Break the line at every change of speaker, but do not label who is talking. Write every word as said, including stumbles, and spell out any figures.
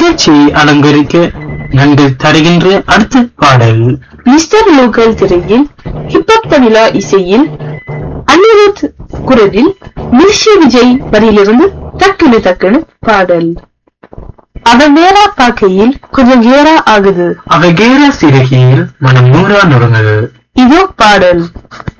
நிகழ்ச்சியை அலங்கரிக்க நன்றி தருகின்ற அடுத்த பாடல்
மிஸ்டர் லோக்கல் திரையில் ஹிப்ஹாப் தமிழா இசையில் அனிருத் குரலில் மிர்ஷி விஜய் வரியிலிருந்து டக்குனு டக்குனு பாடல். அவன் நேரா பார்க்கையில் கொஞ்சம் கேரா ஆகுது,
அவ கேரா சிறுகியில் மனம் நூறா நொறுங்குது.
இதோ பாடல்.